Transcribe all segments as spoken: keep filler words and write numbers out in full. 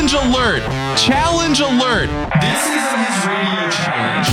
Challenge alert! Challenge alert! This is his radio challenge.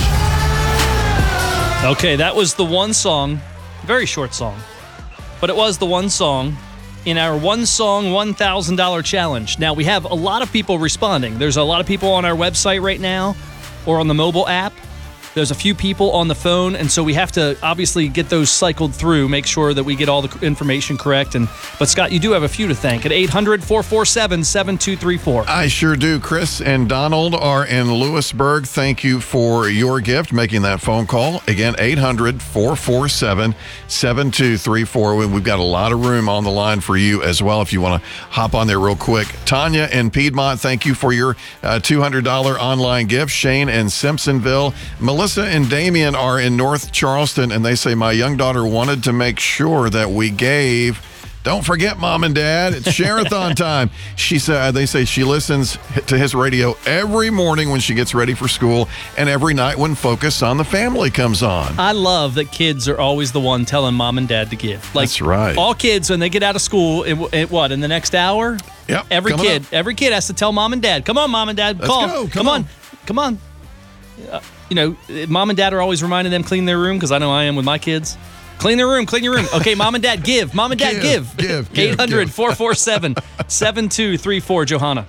Okay, that was the one song, very short song, but it was the one song in our one song, one thousand dollars challenge. Now, we have a lot of people responding. There's a lot of people on our website right now or on the mobile app. There's a few people on the phone, and so we have to obviously get those cycled through, make sure that we get all the information correct. And But, Scott, you do have a few to thank at eight hundred, four four seven, seven two three four. I sure do. Chris and Donald are in Lewisburg. Thank you for your gift, making that phone call. Again, eight hundred, four four seven, seven two three four. We've got a lot of room on the line for you as well if you want to hop on there real quick. Tanya in Piedmont, thank you for your uh, two hundred dollars online gift. Shane in Simpsonville. Melissa and Damien are in North Charleston, and they say, my young daughter wanted to make sure that we gave, don't forget, Mom and Dad, it's Share-a-thon time. She said, they say she listens to his radio every morning when she gets ready for school and every night when Focus on the Family comes on. I love that kids are always the one telling Mom and Dad to give. Like, that's right. All kids, when they get out of school, in, in what, in the next hour? Yep. Every kid, up. every kid has to tell Mom and Dad, come on, Mom and Dad, Let's call. Go. Come, come on. on. Come on. Uh, you know, Mom and Dad are always reminding them clean their room, because I know I am with my kids. Clean their room, clean your room. Okay, Mom and Dad, give. Mom and Dad, give. Give, give. eight hundred, four four seven, seven two three four. Johanna.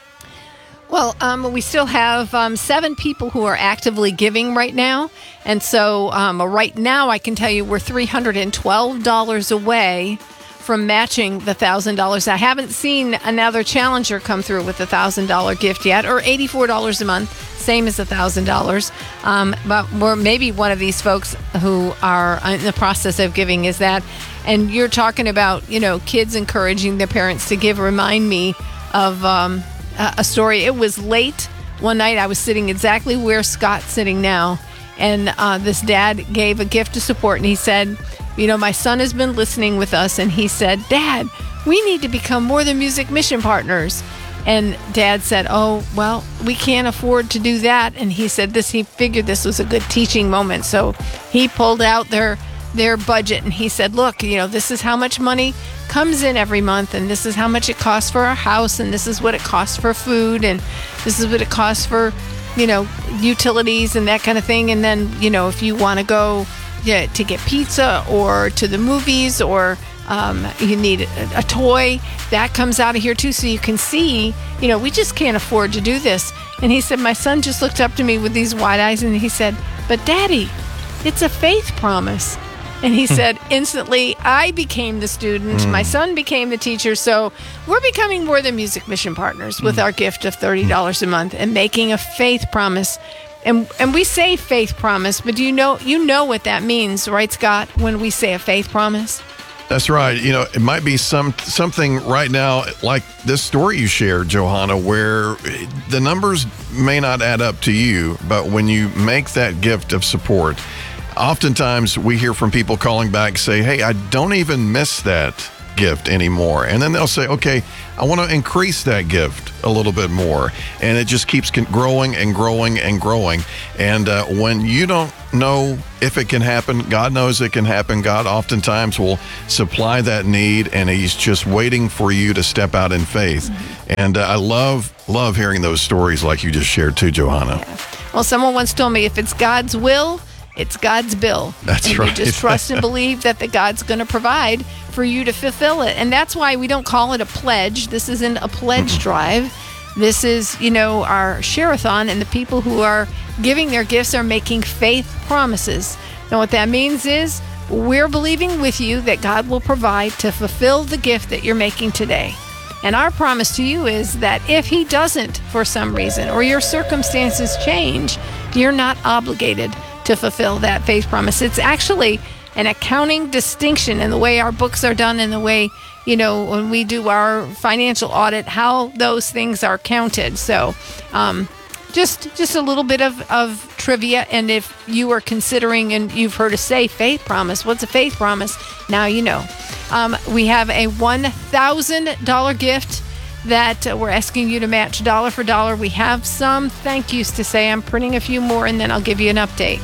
Well, um, we still have um, seven people who are actively giving right now. And so um, right now, I can tell you we're three hundred twelve dollars away from matching the one thousand dollars. I haven't seen another challenger come through with a one thousand dollars gift yet, or eighty-four dollars a month, same as one thousand dollars. Um, but we're maybe one of these folks who are in the process of giving is that. And you're talking about, you know, kids encouraging their parents to give. Remind me of um, a story. It was late one night. I was sitting exactly where Scott's sitting now. And uh, this dad gave a gift to support, and he said, you know, my son has been listening with us, and he said, Dad, we need to become more than music mission partners. And Dad said, oh, well, we can't afford to do that. And he said this, he figured this was a good teaching moment. So he pulled out their their budget, and he said, look, you know, this is how much money comes in every month, and this is how much it costs for our house, and this is what it costs for food, and this is what it costs for, you know, utilities and that kind of thing. And then, you know, if you want to go yeah, to get pizza or to the movies, or um, you need a, a toy, that comes out of here too. So you can see, you know, we just can't afford to do this. And he said, my son just looked up to me with these wide eyes, and he said, but Daddy, it's a faith promise. And he said, instantly, I became the student. Mm. My son became the teacher. So we're becoming more than music mission partners with mm. our gift of thirty dollars a month and making a faith promise. And and we say faith promise, but do you know you know what that means, right, Scott, when we say a faith promise? That's right. You know, it might be some something right now like this story you shared, Johanna, where the numbers may not add up to you, but when you make that gift of support, oftentimes we hear from people calling back, say, hey, I don't even miss that gift anymore. And then they'll say, okay, I want to increase that gift a little bit more. And it just keeps growing and growing and growing. And uh, when you don't know if it can happen, God knows it can happen. God oftentimes will supply that need, and he's just waiting for you to step out in faith. Mm-hmm. And uh, I love, love hearing those stories like you just shared too, Johanna. Yeah. Well, someone once told me, if it's God's will, it's God's bill. That's and right. You just trust and believe that the God's going to provide for you to fulfill it. And that's why we don't call it a pledge. This isn't a pledge mm-hmm. drive. This is, you know, our share-a-thon, and the people who are giving their gifts are making faith promises. Now, what that means is we're believing with you that God will provide to fulfill the gift that you're making today. And our promise to you is that if he doesn't, for some reason, or your circumstances change, you're not obligated to fulfill that faith promise. It's actually an accounting distinction in the way our books are done, and the way, you know, when we do our financial audit, how those things are counted. So um, just just a little bit of, of trivia. And if you are considering, and you've heard us say faith promise, what's a faith promise? Now you know. Um, we have a one thousand dollars gift that uh, we're asking you to match dollar for dollar. We have some thank yous to say. I'm printing a few more, and then I'll give you an update.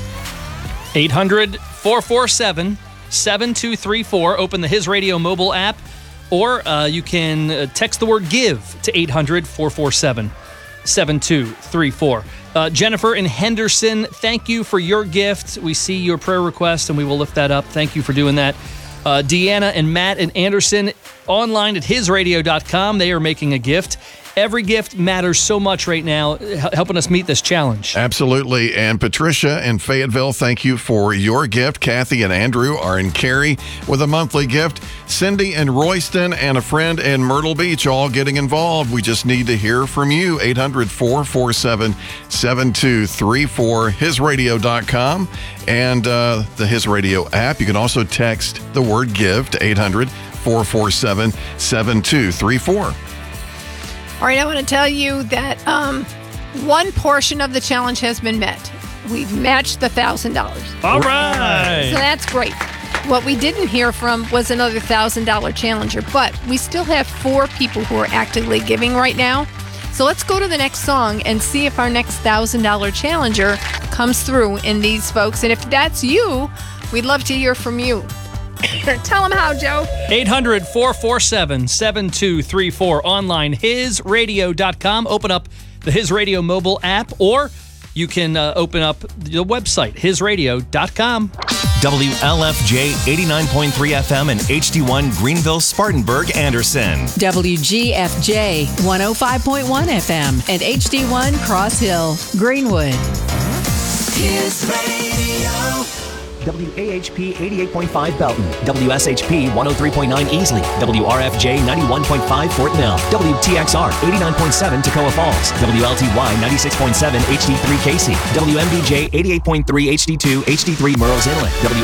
eight hundred, four four seven, seven two three four. Open the His Radio mobile app. or uh, you can uh, text the word GIVE to eight hundred, four four seven, seven two three four. Uh, Jennifer in Henderson, thank you for your gift. We see your prayer request, and we will lift that up. Thank you for doing that. Uh, Deanna and Matt in Anderson, online at his radio dot com. They are making a gift. Every gift matters so much right now, helping us meet this challenge. Absolutely. And Patricia in Fayetteville, thank you for your gift. Kathy and Andrew are in Cary with a monthly gift. Cindy in Royston and a friend in Myrtle Beach all getting involved. We just need to hear from you. eight hundred, four four seven, seven two three four, his radio dot com, and uh, the His Radio app. You can also text the word GIVE to eight hundred, four four seven, seven two three four. All right, I want to tell you that um, one portion of the challenge has been met. We've matched the one thousand dollars. All right. So that's great. What we didn't hear from was another one thousand dollars challenger, but we still have four people who are actively giving right now. So let's go to the next song and see if our next one thousand dollars challenger comes through in these folks. And if that's you, we'd love to hear from you. Tell them how, Joe. eight hundred, four four seven, seven two three four. Online, his radio dot com. Open up the His Radio mobile app, or you can uh, open up the website, his radio dot com. W L F J eighty-nine point three F M and H D one Greenville, Spartanburg, Anderson. W G F J one oh five point one F M and H D one Cross Hill, Greenwood. His Radio. W A H P eighty-eight point five Belton, W S H P one oh three point nine Easley, W R F J ninety-one point five Fort Mill, W T X R eighty-nine point seven Toccoa Falls, W L T Y ninety-six point seven H D three Casey, W M B J eighty-eight point three H D two H D three Murrells Inlet, W